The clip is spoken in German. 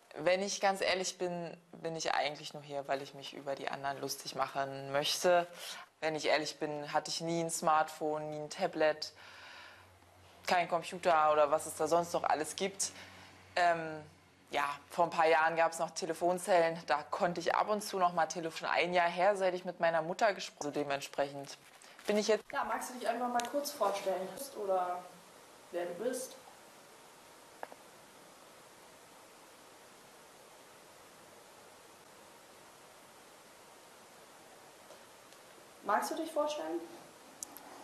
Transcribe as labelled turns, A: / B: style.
A: Wenn ich ganz ehrlich bin, bin ich eigentlich nur hier, weil ich mich über die anderen lustig machen möchte. Wenn ich ehrlich bin, hatte ich nie ein Smartphone, nie ein Tablet, kein Computer oder was es da sonst noch alles gibt. Ja, vor ein paar Jahren gab es noch Telefonzellen. Da konnte ich ab und zu noch mal telefonieren. Ein Jahr her, seit ich mit meiner Mutter gesprochen habe. Also dementsprechend bin ich jetzt...
B: Ja, magst du dich einfach mal kurz vorstellen? Oder wer du bist? Magst du dich vorstellen?